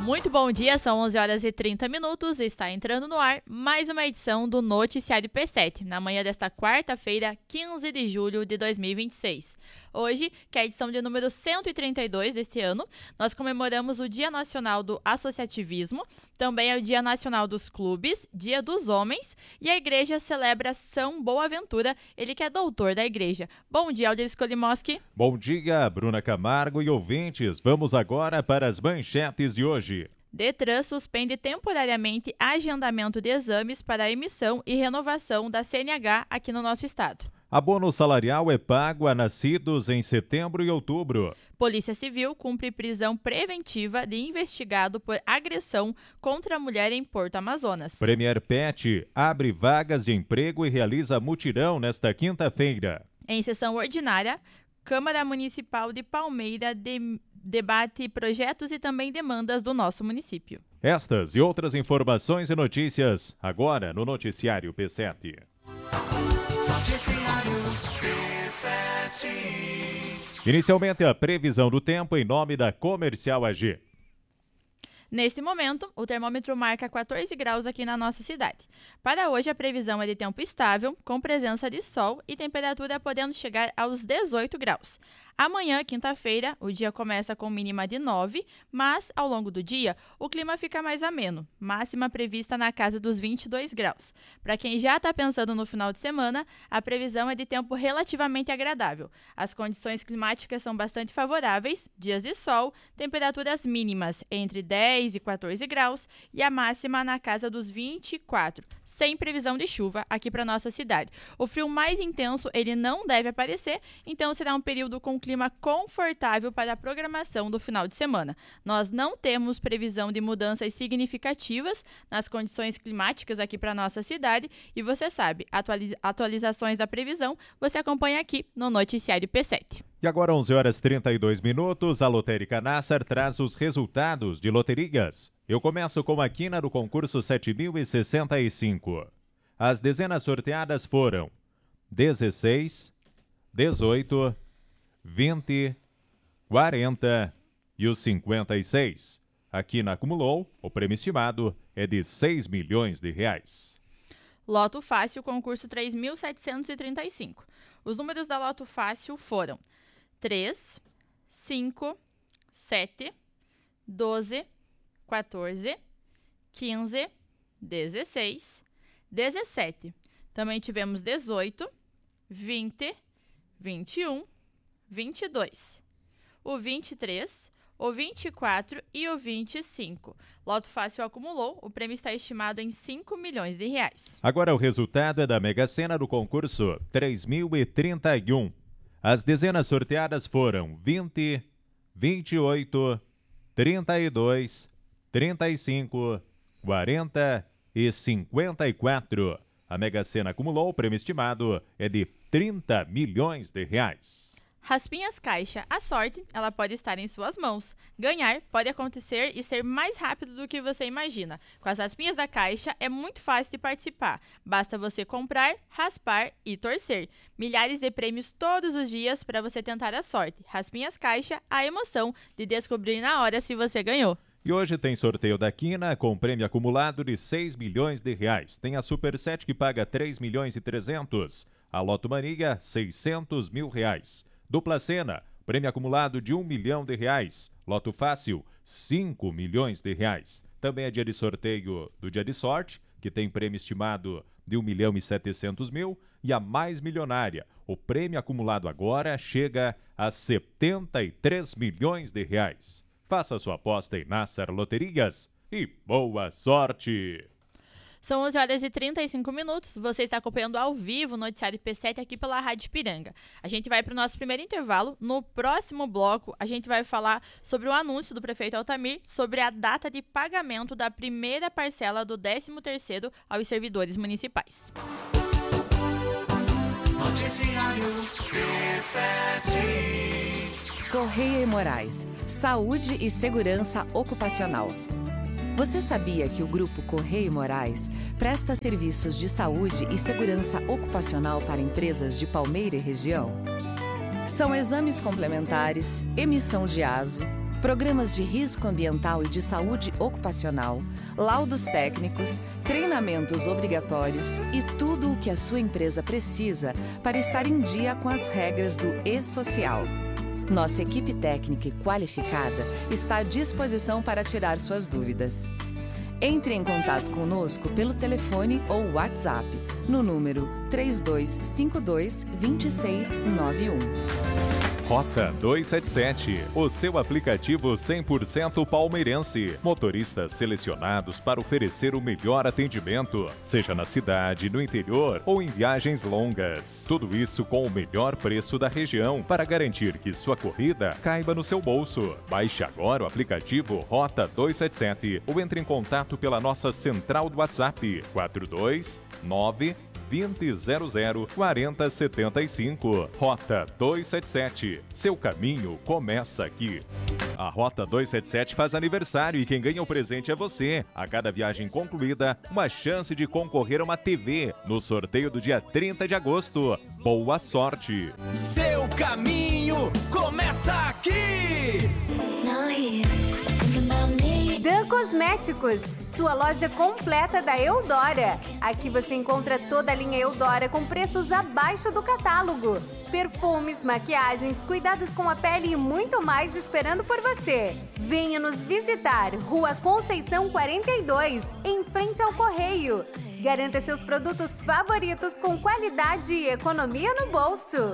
Muito bom dia, são 11 horas e 30 minutos, está entrando no ar mais uma edição do Noticiário P7, na manhã desta quarta-feira, 15 de julho de 2026. Hoje, que é a edição de número 132 deste ano, nós comemoramos o Dia Nacional do Associativismo, também é o Dia Nacional dos Clubes, Dia dos Homens, e a Igreja celebra São Boaventura, ele que é doutor da Igreja. Bom dia, Aldir Skolimoski. Bom dia, Bruna Camargo e ouvintes. Vamos agora para as manchetes de hoje. Detran suspende temporariamente agendamento de exames para a emissão e renovação da CNH aqui no nosso estado. Abono salarial é pago a nascidos em setembro e outubro. Polícia Civil cumpre prisão preventiva de investigado por agressão contra a mulher em Porto Amazonas. Premier Pet abre vagas de emprego e realiza mutirão nesta quinta-feira. Em sessão ordinária, Câmara Municipal de Palmeira debate projetos e também demandas do nosso município. Estas e outras informações e notícias agora no Noticiário P7. Noticiário P7. Inicialmente a previsão do tempo em nome da Comercial AG. Neste momento, o termômetro marca 14 graus aqui na nossa cidade. Para hoje, a previsão é de tempo estável, com presença de sol e temperatura podendo chegar aos 18 graus. Amanhã, quinta-feira, o dia começa com mínima de 9, mas ao longo do dia, o clima fica mais ameno, máxima prevista na casa dos 22 graus. Para quem já está pensando no final de semana, a previsão é de tempo relativamente agradável. As condições climáticas são bastante favoráveis, dias de sol, temperaturas mínimas entre 10 e 14 graus e a máxima na casa dos 24, sem previsão de chuva aqui para nossa cidade. O frio mais intenso ele não deve aparecer, então será um período com clima confortável para a programação do final de semana. Nós não temos previsão de mudanças significativas nas condições climáticas aqui para nossa cidade e você sabe, atualizações da previsão você acompanha aqui no Noticiário P7. E agora 11 horas 32 minutos, a Lotérica Nassar traz os resultados de loterias. Eu começo com a quina do concurso 7065. As dezenas sorteadas foram 16, 18, 20, 40 e os 56. A quina acumulou, o prêmio estimado é de 6 milhões de reais. Loto Fácil, concurso 3.735. Os números da Loto Fácil foram 3, 5, 7, 12, 14, 15, 16, 17. Também tivemos 18, 20, 21, 22, o 23, o 24 e o 25. Loto Fácil acumulou, o prêmio está estimado em 5 milhões de reais. Agora o resultado é da Mega Sena do concurso 3031. As dezenas sorteadas foram 20, 28, 32, 35, 40 e 54. A Mega Sena acumulou, o prêmio estimado é de 30 milhões de reais. Raspinhas Caixa, a sorte, ela pode estar em suas mãos. Ganhar pode acontecer e ser mais rápido do que você imagina. Com as Raspinhas da Caixa é muito fácil de participar. Basta você comprar, raspar e torcer. Milhares de prêmios todos os dias para você tentar a sorte. Raspinhas Caixa, a emoção de descobrir na hora se você ganhou. E hoje tem sorteio da quina com prêmio acumulado de 6 milhões de reais. Tem a Super 7 que paga 3 milhões e 300. A Loto Mania, 600 mil reais. Dupla Sena, prêmio acumulado de 1 milhão de reais. Loto Fácil, 5 milhões de reais. Também é dia de sorteio do Dia de Sorte, que tem prêmio estimado de 1 milhão e 700 mil. E a mais milionária, o prêmio acumulado agora chega a 73 milhões de reais. Faça sua aposta em Nassar Loterias e boa sorte! São 11 horas e 35 minutos, você está acompanhando ao vivo o Noticiário P7 aqui pela Rádio Piranga. A gente vai para o nosso primeiro intervalo. No próximo bloco, a gente vai falar sobre o anúncio do prefeito Altamir sobre a data de pagamento da primeira parcela do 13º aos servidores municipais. Noticiário P7. Correia e Moraes, Saúde e Segurança Ocupacional. Você sabia que o Grupo Correia e Moraes presta serviços de saúde e segurança ocupacional para empresas de Palmeira e região? São exames complementares, emissão de ASO, Programas de risco ambiental e de saúde ocupacional, laudos técnicos, treinamentos obrigatórios e tudo o que a sua empresa precisa para estar em dia com as regras do E-Social. Nossa equipe técnica e qualificada está à disposição para tirar suas dúvidas. Entre em contato conosco pelo telefone ou WhatsApp no número 3252-2691. Rota 277, o seu aplicativo 100% palmeirense. Motoristas selecionados para oferecer o melhor atendimento, seja na cidade, no interior ou em viagens longas. Tudo isso com o melhor preço da região, para garantir que sua corrida caiba no seu bolso. Baixe agora o aplicativo Rota 277 ou entre em contato pela nossa central do WhatsApp 429 2000 4075. Rota 277. Seu caminho começa aqui. A Rota 277 faz aniversário e quem ganha o presente é você. A cada viagem concluída, uma chance de concorrer a uma TV no sorteio do dia 30 de agosto. Boa sorte! Seu caminho começa aqui! Dan Cosméticos, sua loja completa da Eudora. Aqui você encontra toda a linha Eudora com preços abaixo do catálogo. Perfumes, maquiagens, cuidados com a pele e muito mais esperando por você. Venha nos visitar, Rua Conceição 42, em frente ao Correio. Garanta seus produtos favoritos com qualidade e economia no bolso.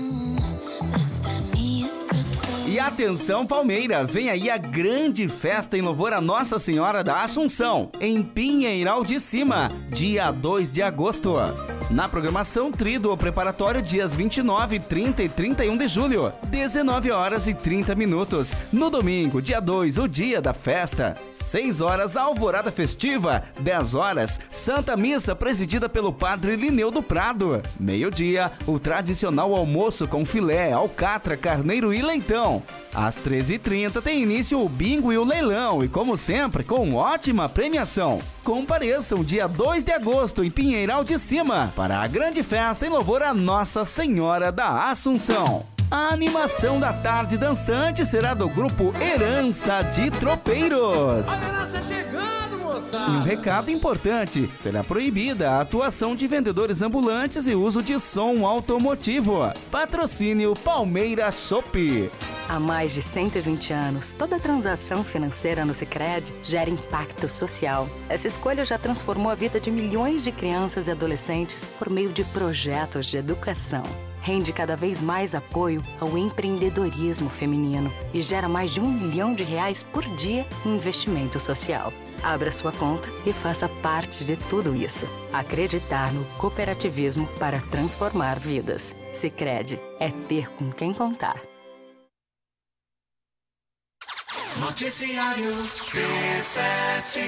E atenção, Palmeira, vem aí a grande festa em louvor a Nossa Senhora da Assunção, em Pinheiral de Cima, dia 2 de agosto. Na programação, tríduo preparatório dias 29, 30 e 31 de julho, 19 horas e 30 minutos. No domingo, dia 2, o dia da festa, 6 horas, alvorada festiva, 10 horas, Santa Missa presidida pelo Padre Lineu do Prado. Meio-dia, o tradicional almoço com filé, alcatra, carneiro e leitão. Às 13h30 tem início o bingo e o leilão e, como sempre, com ótima premiação. Compareçam dia 2 de agosto em Pinheiral de Cima para a grande festa em louvor a Nossa Senhora da Assunção. A animação da tarde dançante será do grupo Herança de Tropeiros. A herança chegando, moçada! E um recado importante, será proibida a atuação de vendedores ambulantes e uso de som automotivo. Patrocínio Palmeira Chopp. Há mais de 120 anos, toda transação financeira no Sicredi gera impacto social. Essa escolha já transformou a vida de milhões de crianças e adolescentes por meio de projetos de educação. Rende cada vez mais apoio ao empreendedorismo feminino e gera mais de R$1 milhão por dia em investimento social. Abra sua conta e faça parte de tudo isso. Acreditar no cooperativismo para transformar vidas. Sicredi é ter com quem contar. Noticiário P7.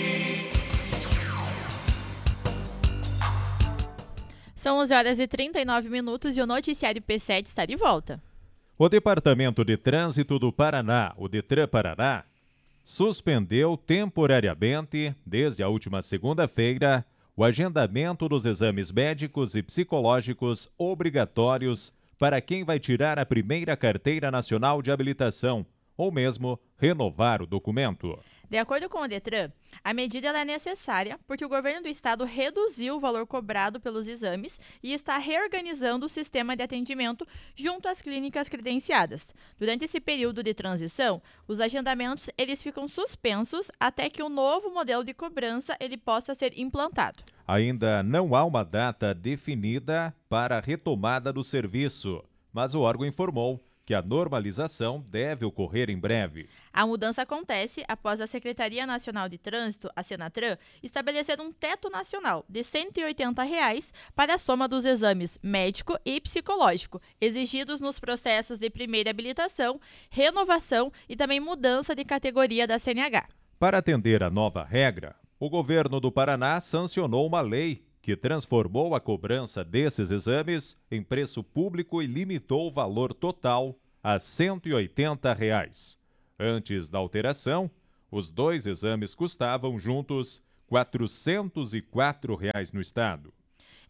São 11 horas e 39 minutos e o Noticiário P7 está de volta. O Departamento de Trânsito do Paraná, o Detran Paraná, suspendeu temporariamente, desde a última segunda-feira, o agendamento dos exames médicos e psicológicos obrigatórios para quem vai tirar a primeira carteira nacional de habilitação, ou mesmo renovar o documento. De acordo com o Detran, a medida ela é necessária porque o governo do estado reduziu o valor cobrado pelos exames e está reorganizando o sistema de atendimento junto às clínicas credenciadas. Durante esse período de transição, os agendamentos eles ficam suspensos até que o novo modelo de cobrança ele possa ser implantado. Ainda não há uma data definida para a retomada do serviço, mas o órgão informou que a normalização deve ocorrer em breve. A mudança acontece após a Secretaria Nacional de Trânsito, a Senatran, estabelecer um teto nacional de R$ 180 para a soma dos exames médico e psicológico, exigidos nos processos de primeira habilitação, renovação e também mudança de categoria da CNH. Para atender a nova regra, o governo do Paraná sancionou uma lei que transformou a cobrança desses exames em preço público e limitou o valor total a R$ 180. Antes da alteração, os dois exames custavam juntos R$ 404 no estado.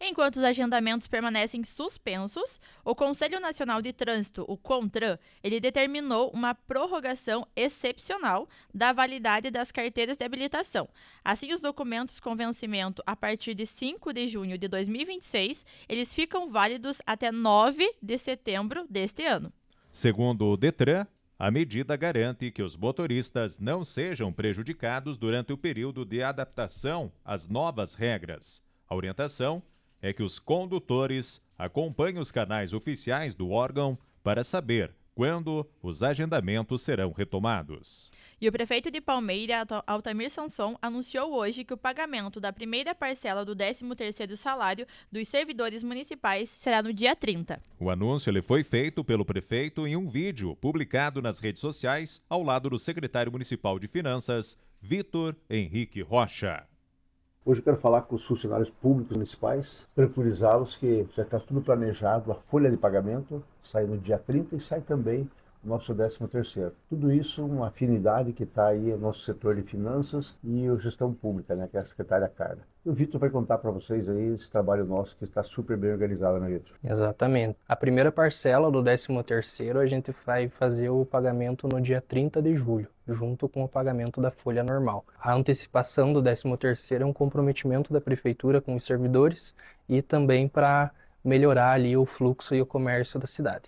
Enquanto os agendamentos permanecem suspensos, o Conselho Nacional de Trânsito, o CONTRAN, ele determinou uma prorrogação excepcional da validade das carteiras de habilitação. Assim, os documentos com vencimento a partir de 5 de junho de 2026, eles ficam válidos até 9 de setembro deste ano. Segundo o Detran, a medida garante que os motoristas não sejam prejudicados durante o período de adaptação às novas regras. A orientação é que os condutores acompanhem os canais oficiais do órgão para saber quando os agendamentos serão retomados. E o prefeito de Palmeira, Altamir Sanson, anunciou hoje que o pagamento da primeira parcela do 13º salário dos servidores municipais será no dia 30. O anúncio ele foi feito pelo prefeito em um vídeo publicado nas redes sociais ao lado do secretário municipal de Finanças, Vitor Henrique Rocha. Hoje eu quero falar com os funcionários públicos municipais, tranquilizá-los que já está tudo planejado, a folha de pagamento sai no dia 30 e sai também o nosso 13º. Tudo isso uma afinidade que está aí no nosso setor de finanças e a gestão pública, né, que é a secretária Carla. E o Vitor vai contar para vocês aí esse trabalho nosso que está super bem organizado, né, Vitor? Exatamente. A primeira parcela do 13º a gente vai fazer o pagamento no dia 30 de julho, junto com o pagamento da folha normal. A antecipação do 13º é um comprometimento da prefeitura com os servidores e também para melhorar ali o fluxo e o comércio da cidade.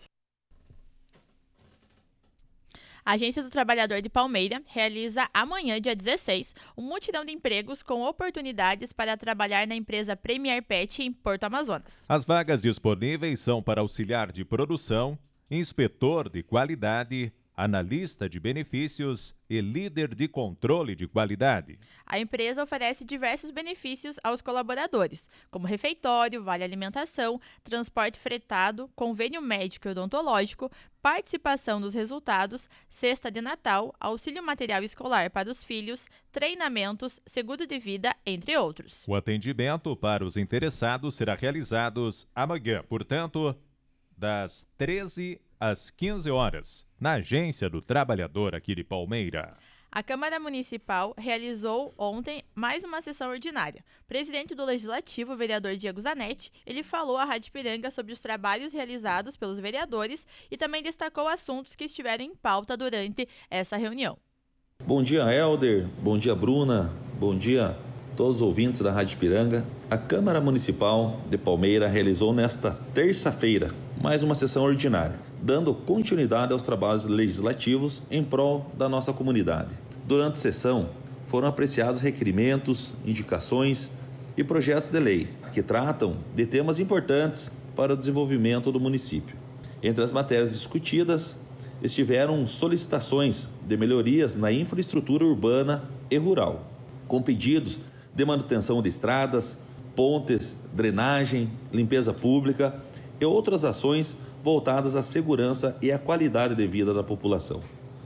A Agência do Trabalhador de Palmeira realiza amanhã, dia 16, um mutirão de empregos com oportunidades para trabalhar na empresa Premier Pet em Porto Amazonas. As vagas disponíveis são para auxiliar de produção, inspetor de qualidade, analista de benefícios e líder de controle de qualidade. A empresa oferece diversos benefícios aos colaboradores, como refeitório, vale alimentação, transporte fretado, convênio médico e odontológico, participação nos resultados, cesta de Natal, auxílio material escolar para os filhos, treinamentos, seguro de vida, entre outros. O atendimento para os interessados será realizado amanhã, portanto, das 13 às 15 horas, na Agência do Trabalhador aqui de Palmeira. A Câmara Municipal realizou ontem mais uma sessão ordinária. O presidente do Legislativo, o vereador Diego Zanetti, ele falou à Rádio Piranga sobre os trabalhos realizados pelos vereadores e também destacou assuntos que estiveram em pauta durante essa reunião. Bom dia, Helder. Bom dia, Bruna. Bom dia todos os ouvintes da Rádio Piranga. A Câmara Municipal de Palmeira realizou nesta terça-feira mais uma sessão ordinária, dando continuidade aos trabalhos legislativos em prol da nossa comunidade. Durante a sessão, foram apreciados requerimentos, indicações e projetos de lei que tratam de temas importantes para o desenvolvimento do município. Entre as matérias discutidas, estiveram solicitações de melhorias na infraestrutura urbana e rural, com pedidos de manutenção de estradas, pontes, drenagem, limpeza pública e outras ações voltadas à segurança e à qualidade de vida da população.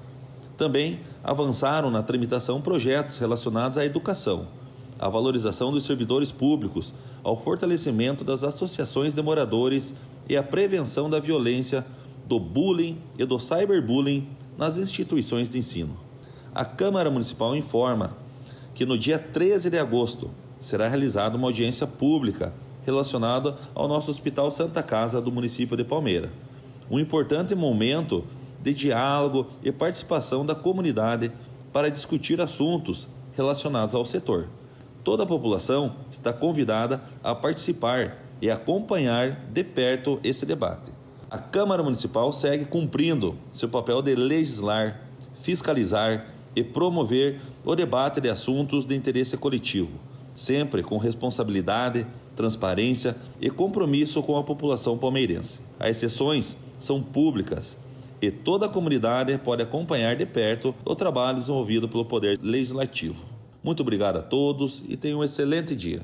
Também avançaram na tramitação projetos relacionados à educação, à valorização dos servidores públicos, ao fortalecimento das associações de moradores e à prevenção da violência, do bullying e do cyberbullying nas instituições de ensino. A Câmara Municipal informa que no dia 13 de agosto será realizada uma audiência pública relacionada ao nosso Hospital Santa Casa do município de Palmeira. Um importante momento de diálogo e participação da comunidade para discutir assuntos relacionados ao setor. Toda a população está convidada a participar e acompanhar de perto esse debate. A Câmara Municipal segue cumprindo seu papel de legislar, fiscalizar e promover o debate de assuntos de interesse coletivo, sempre com responsabilidade, transparência e compromisso com a população palmeirense. As sessões são públicas e toda a comunidade pode acompanhar de perto o trabalho desenvolvido pelo Poder Legislativo. Muito obrigado a todos e tenham um excelente dia.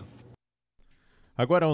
Agora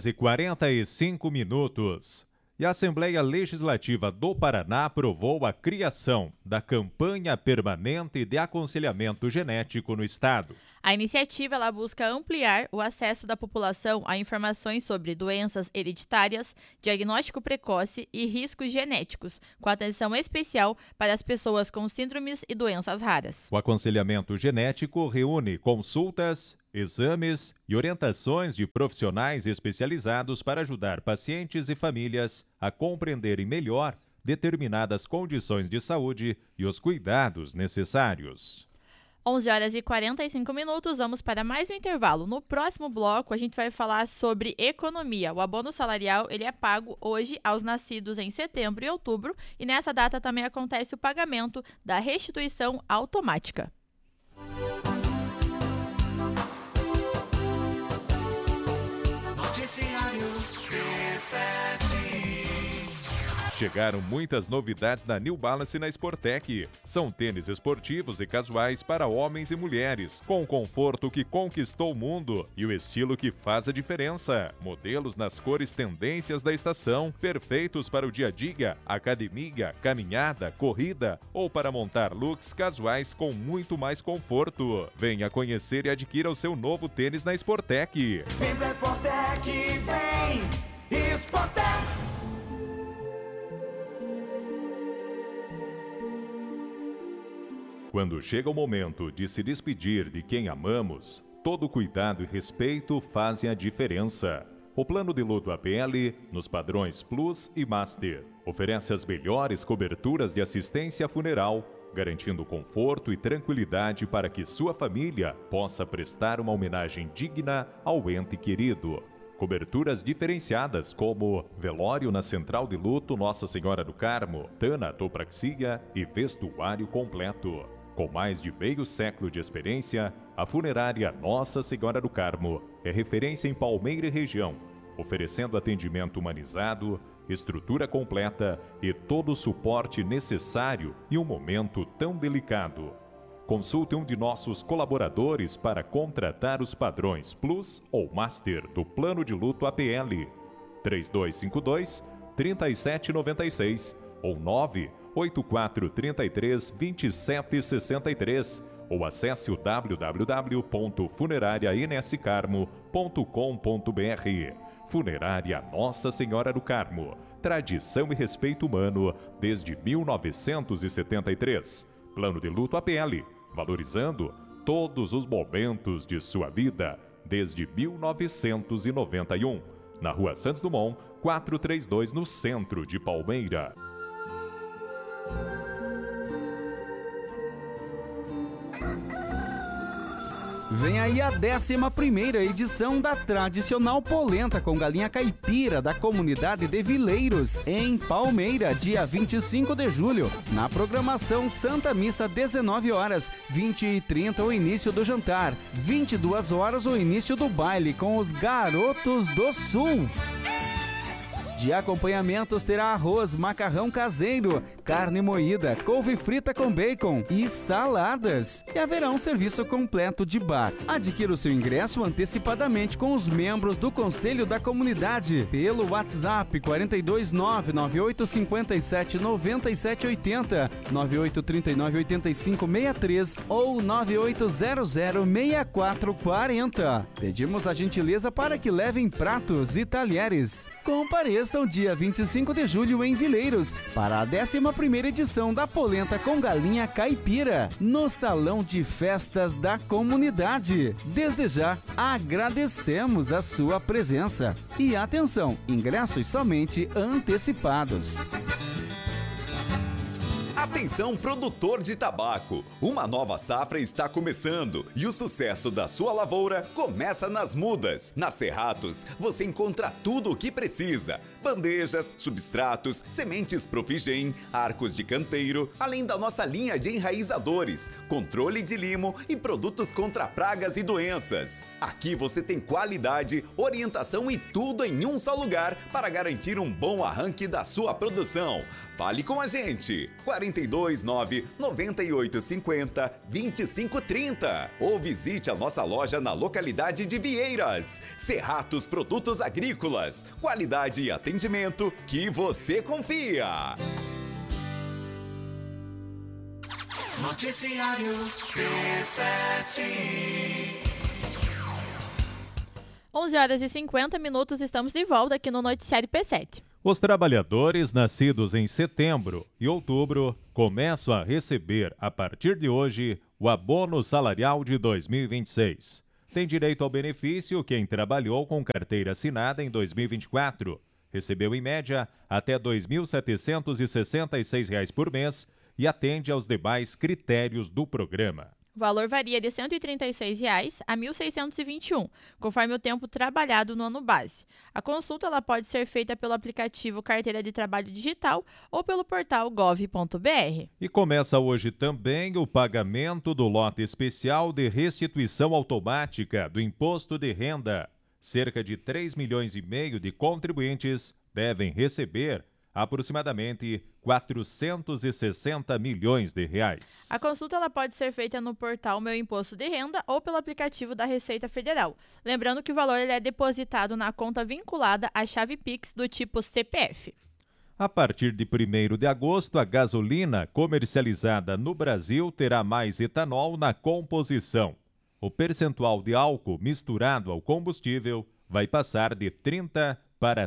11h45. E a Assembleia Legislativa do Paraná aprovou a criação da Campanha Permanente de Aconselhamento Genético no Estado. A iniciativa ela busca ampliar o acesso da população a informações sobre doenças hereditárias, diagnóstico precoce e riscos genéticos, com atenção especial para as pessoas com síndromes e doenças raras. O aconselhamento genético reúne consultas exames e orientações de profissionais especializados para ajudar pacientes e famílias a compreenderem melhor determinadas condições de saúde e os cuidados necessários. 11h45, vamos para mais um intervalo. No próximo bloco, a gente vai falar sobre economia. O abono salarial ele é pago hoje aos nascidos em setembro e outubro, e nessa data também acontece o pagamento da restituição automática. Noticiário P7. Chegaram muitas novidades da New Balance na Sportec. São tênis esportivos e casuais para homens e mulheres, com o conforto que conquistou o mundo e o estilo que faz a diferença. Modelos nas cores tendências da estação, perfeitos para o dia a dia, academia, caminhada, corrida ou para montar looks casuais com muito mais conforto. Venha conhecer e adquira o seu novo tênis na Sportec. Vem pra Sportec, vem! Sportec! Quando chega o momento de se despedir de quem amamos, todo cuidado e respeito fazem a diferença. O plano de luto APL, nos padrões Plus e Master, oferece as melhores coberturas de assistência funeral, garantindo conforto e tranquilidade para que sua família possa prestar uma homenagem digna ao ente querido. Coberturas diferenciadas como velório na Central de Luto Nossa Senhora do Carmo, tanatopraxia e vestuário completo. Com mais de meio século de experiência, a funerária Nossa Senhora do Carmo é referência em Palmeira e região, oferecendo atendimento humanizado, estrutura completa e todo o suporte necessário em um momento tão delicado. Consulte um de nossos colaboradores para contratar os padrões Plus ou Master do Plano de Luto APL. 3252-3796 ou 98433-2763 ou acesse o www.funerarianscarmo.com.br. Funerária Nossa Senhora do Carmo. Tradição e respeito humano desde 1973. Plano de Luto APL, valorizando todos os momentos de sua vida desde 1991. Na Rua Santos Dumont, 432, no centro de Palmeira. Vem aí a 11ª edição da tradicional polenta com galinha caipira da comunidade de Vileiros, em Palmeira, dia 25 de julho. Na programação, Santa Missa, 19 horas, 20h30 o início do jantar, 22 horas o início do baile com os Garotos do Sul. De acompanhamentos terá arroz, macarrão caseiro, carne moída, couve frita com bacon e saladas. E haverá um serviço completo de bar. Adquira o seu ingresso antecipadamente com os membros do Conselho da Comunidade pelo WhatsApp 429-9857-9780, 9839-8563 ou 9800-6440. Pedimos a gentileza para que levem pratos e talheres. Compareçam dia 25 de julho em Vileiros para a 11ª edição da polenta com galinha caipira no Salão de Festas da Comunidade. Desde já, agradecemos a sua presença. E atenção, ingressos somente antecipados. Atenção, produtor de tabaco! Uma nova safra está começando e o sucesso da sua lavoura começa nas mudas. Na Cerratos, você encontra tudo o que precisa: bandejas, substratos, sementes Profigem, arcos de canteiro, além da nossa linha de enraizadores, controle de limo e produtos contra pragas e doenças. Aqui você tem qualidade, orientação e tudo em um só lugar para garantir um bom arranque da sua produção. Fale com a gente! 429-9850-2530 ou visite a nossa loja na localidade de Vieiras. Cerratos Produtos Agrícolas, qualidade e atendimento que você confia. Noticiário P7. 11h50, estamos de volta aqui no Noticiário P7. Os trabalhadores nascidos em setembro e outubro começam a receber, a partir de hoje, o abono salarial de 2026. Tem direito ao benefício quem trabalhou com carteira assinada em 2024. Recebeu, em média, até R$ 2.766 por mês e atende aos demais critérios do programa. O valor varia de R$ 136,00 a R$ 1.621, conforme o tempo trabalhado no ano base. A consulta ela pode ser feita pelo aplicativo Carteira de Trabalho Digital ou pelo portal gov.br. E começa hoje também o pagamento do lote especial de restituição automática do Imposto de Renda. Cerca de 3,5 milhões de contribuintes devem receber aproximadamente 460 milhões de reais. A consulta ela pode ser feita no portal Meu Imposto de Renda ou pelo aplicativo da Receita Federal. Lembrando que o valor ele é depositado na conta vinculada à chave Pix do tipo CPF. A partir de 1º de agosto, a gasolina comercializada no Brasil terá mais etanol na composição. O percentual de álcool misturado ao combustível vai passar de 30% para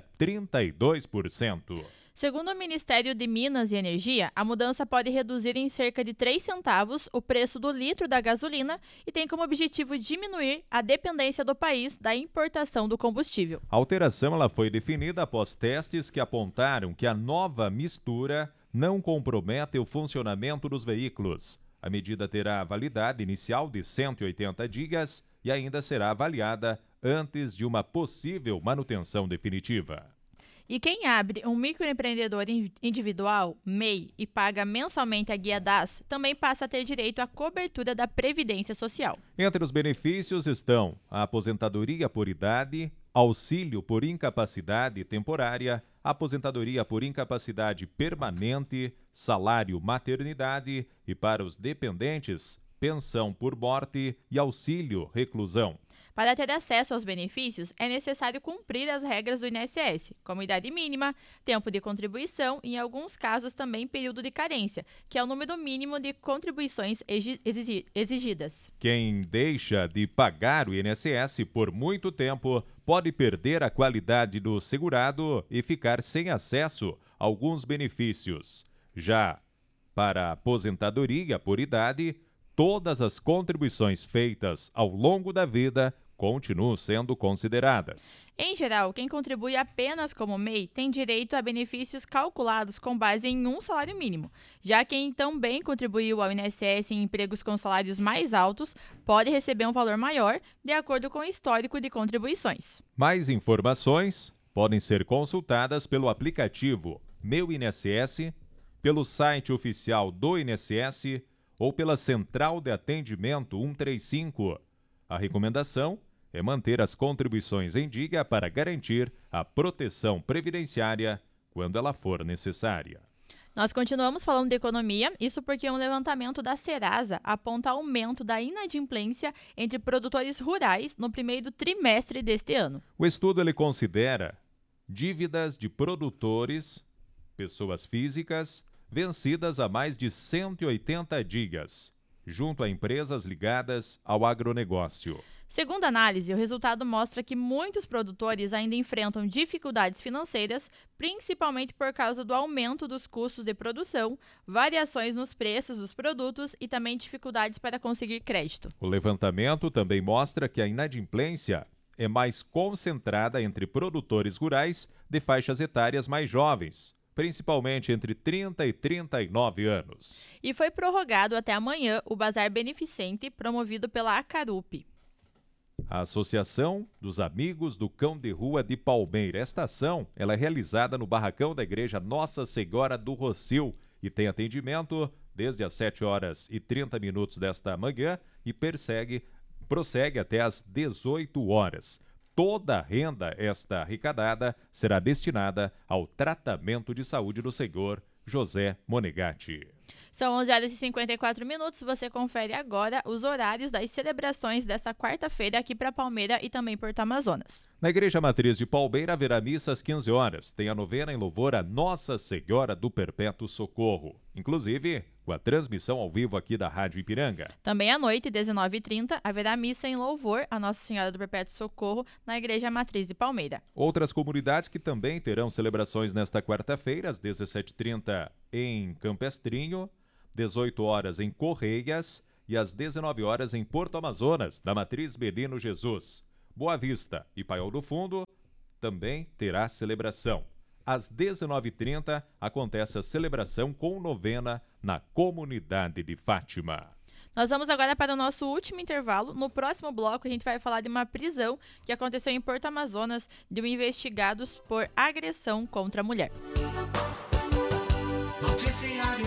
32%. Segundo o Ministério de Minas e Energia, a mudança pode reduzir em cerca de 3 centavos o preço do litro da gasolina e tem como objetivo diminuir a dependência do país da importação do combustível. A alteração ela foi definida após testes que apontaram que a nova mistura não compromete o funcionamento dos veículos. A medida terá validade inicial de 180 dias e ainda será avaliada antes de uma possível manutenção definitiva. E quem abre um microempreendedor individual, MEI, e paga mensalmente a Guia DAS, também passa a ter direito à cobertura da Previdência Social. Entre os benefícios estão a aposentadoria por idade, auxílio por incapacidade temporária, aposentadoria por incapacidade permanente, salário maternidade e, para os dependentes, pensão por morte e auxílio reclusão. Para ter acesso aos benefícios, é necessário cumprir as regras do INSS, como idade mínima, tempo de contribuição e, em alguns casos, também período de carência, que é o número mínimo de contribuições exigidas. Quem deixa de pagar o INSS por muito tempo pode perder a qualidade do segurado e ficar sem acesso a alguns benefícios. Já para a aposentadoria por idade, todas as contribuições feitas ao longo da vida continuam sendo consideradas. Em geral, quem contribui apenas como MEI tem direito a benefícios calculados com base em um salário mínimo. Já quem também contribuiu ao INSS em empregos com salários mais altos pode receber um valor maior, de acordo com o histórico de contribuições. Mais informações podem ser consultadas pelo aplicativo Meu INSS, pelo site oficial do INSS ou pela Central de Atendimento 135. A recomendação é manter as contribuições em dia para garantir a proteção previdenciária quando ela for necessária. Nós continuamos falando de economia, isso porque um levantamento da Serasa aponta aumento da inadimplência entre produtores rurais no primeiro trimestre deste ano. O estudo ele considera dívidas de produtores, pessoas físicas, vencidas há mais de 180 dias, junto a empresas ligadas ao agronegócio. Segundo a análise, o resultado mostra que muitos produtores ainda enfrentam dificuldades financeiras, principalmente por causa do aumento dos custos de produção, variações nos preços dos produtos e também dificuldades para conseguir crédito. O levantamento também mostra que a inadimplência é mais concentrada entre produtores rurais de faixas etárias mais jovens, principalmente entre 30 e 39 anos. E foi prorrogado até amanhã o Bazar Beneficente, promovido pela Acarup. A Associação dos Amigos do Cão de Rua de Palmeira. Esta ação ela é realizada no barracão da Igreja Nossa Senhora do Rossio e tem atendimento desde as 7h30 desta manhã e prossegue até às 18 horas. Toda a renda esta arrecadada será destinada ao tratamento de saúde do senhor José Monegatti. São 11h54. Você confere agora os horários das celebrações desta quarta-feira aqui para Palmeira e também Porto Amazonas. Na Igreja Matriz de Palmeira haverá missa às 15 horas. Tem a novena em louvor a Nossa Senhora do Perpétuo Socorro. Inclusive, com a transmissão ao vivo aqui da Rádio Ipiranga. Também à noite, 19h30, haverá missa em louvor a Nossa Senhora do Perpétuo Socorro na Igreja Matriz de Palmeira. Outras comunidades que também terão celebrações nesta quarta-feira, às 17h30 em Campestrinho, 18 horas em Correias e às 19 horas em Porto Amazonas, da Matriz Menino Jesus. Boa Vista e Paiol do Fundo também terá celebração. Às 19h30 acontece a celebração com novena na comunidade de Fátima. Nós vamos agora para o nosso último intervalo. No próximo bloco, a gente vai falar de uma prisão que aconteceu em Porto Amazonas de um investigados por agressão contra a mulher. Noticiário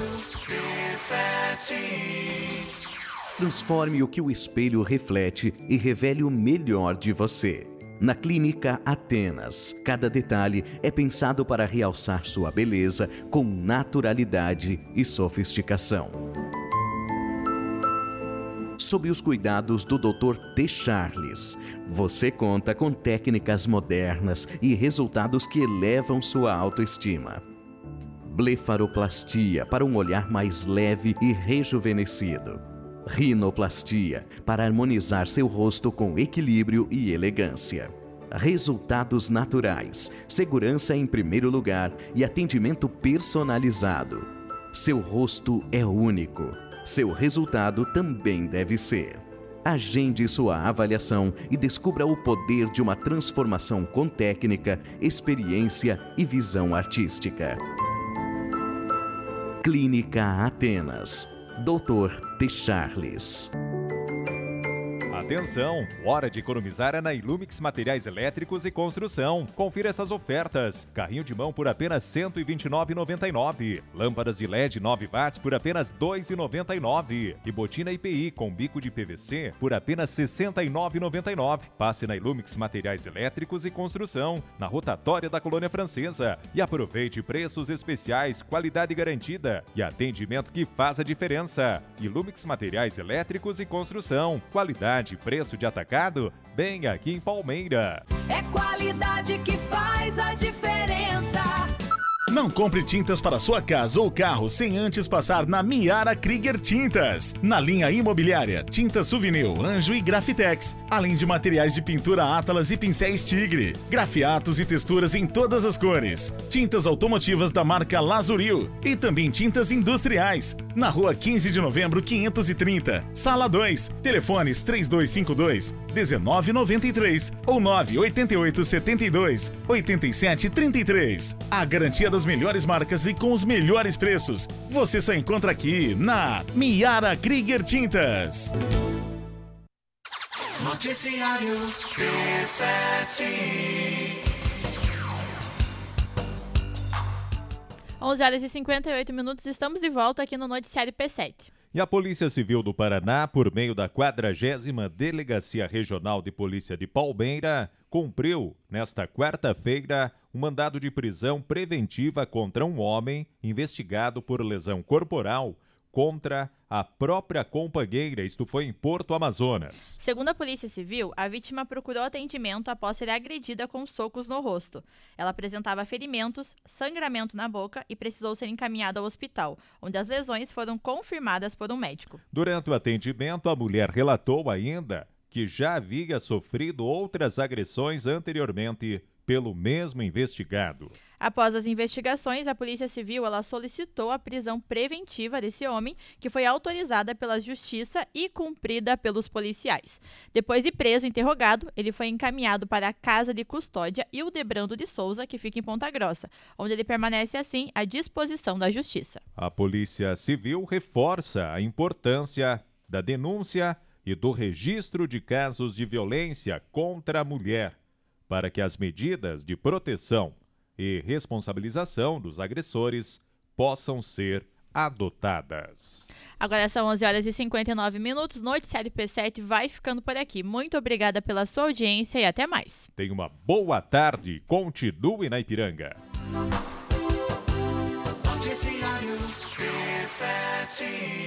P7. Transforme o que o espelho reflete e revele o melhor de você. Na Clínica Atenas, cada detalhe é pensado para realçar sua beleza com naturalidade e sofisticação. Sob os cuidados do Dr. T. Charles, você conta com técnicas modernas e resultados que elevam sua autoestima. Blefaroplastia para um olhar mais leve e rejuvenescido. Rinoplastia para harmonizar seu rosto com equilíbrio e elegância. Resultados naturais, segurança em primeiro lugar e atendimento personalizado. Seu rosto é único. Seu resultado também deve ser. Agende sua avaliação e descubra o poder de uma transformação com técnica, experiência e visão artística. Clínica Atenas. Dr. T. Charles. Atenção, hora de economizar é na Ilumix Materiais Elétricos e Construção. Confira essas ofertas. Carrinho de mão por apenas R$ 129,99. Lâmpadas de LED 9 watts por apenas R$ 2,99. E botina IPI com bico de PVC por apenas R$ 69,99. Passe na Ilumix Materiais Elétricos e Construção, na rotatória da Colônia Francesa. E aproveite preços especiais, qualidade garantida e atendimento que faz a diferença. Ilumix Materiais Elétricos e Construção. Qualidade, preço de atacado, bem aqui em Palmeira. É qualidade que faz a diferença. Não compre tintas para sua casa ou carro sem antes passar na Miara Krieger Tintas. Na linha imobiliária, tintas Souvenir, Anjo e Grafitex. Além de materiais de pintura Atlas e pincéis Tigre. Grafiatos e texturas em todas as cores. Tintas automotivas da marca Lazuril. E também tintas industriais. Na rua 15 de novembro, 530. Sala 2. Telefones 3252-1993 ou 98872-8733. A garantia das melhores marcas e com os melhores preços. Você só encontra aqui na Miara Krieger Tintas. Noticiário P7. 11h58, estamos de volta aqui no Noticiário P7. E a Polícia Civil do Paraná, por meio da 40ª Delegacia Regional de Polícia de Palmeira, cumpriu, nesta quarta-feira, um mandado de prisão preventiva contra um homem investigado por lesão corporal contra a própria companheira. Isto foi em Porto Amazonas. Segundo a Polícia Civil, a vítima procurou atendimento após ser agredida com socos no rosto. Ela apresentava ferimentos, sangramento na boca e precisou ser encaminhada ao hospital, onde as lesões foram confirmadas por um médico. Durante o atendimento, a mulher relatou ainda que já havia sofrido outras agressões anteriormente pelo mesmo investigado. Após as investigações, a Polícia Civil solicitou a prisão preventiva desse homem, que foi autorizada pela Justiça e cumprida pelos policiais. Depois de preso e interrogado, ele foi encaminhado para a Casa de Custódia Hildebrando de Souza, que fica em Ponta Grossa, onde ele permanece assim à disposição da Justiça. A Polícia Civil reforça a importância da denúncia e do registro de casos de violência contra a mulher, para que as medidas de proteção e responsabilização dos agressores possam ser adotadas. Agora são 11h59, Noticiário P7 vai ficando por aqui. Muito obrigada pela sua audiência e até mais. Tenha uma boa tarde, continue na Ipiranga. Noticiário P7.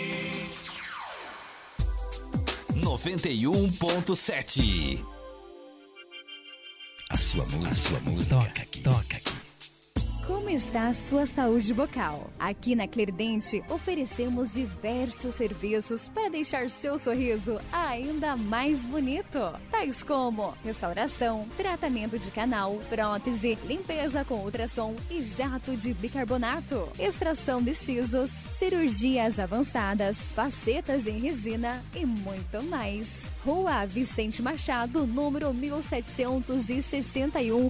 91.7. A sua música toca aqui. Como Como está a sua saúde bucal? Aqui na Clerdente oferecemos diversos serviços para deixar seu sorriso ainda mais bonito, tais como restauração, tratamento de canal, prótese, limpeza com ultrassom e jato de bicarbonato, extração de sisos, cirurgias avançadas, facetas em resina e muito mais. Rua Vicente Machado, número 1761,